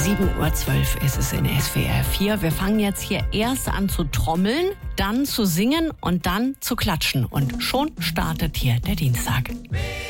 7:12 Uhr ist es in SWR 4. Wir fangen jetzt hier erst an zu trommeln, dann zu singen und dann zu klatschen. Und schon startet hier der Dienstag.